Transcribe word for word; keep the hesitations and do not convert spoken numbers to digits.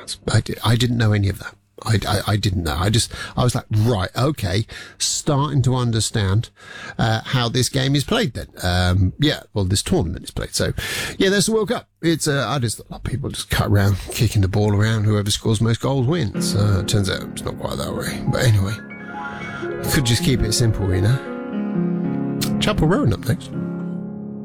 facts. I, did, I didn't know any of that. I, I, I didn't know. I just, I was like, right, okay, starting to understand, uh, how this game is played then. Um, yeah, well, this tournament is played. So, yeah, there's the World Cup. It's, uh, I just thought people just cut around, kicking the ball around. Whoever scores most goals wins. Uh, it turns out it's not quite that way. But anyway, could just keep it simple, you know. Chapel Rowan up next.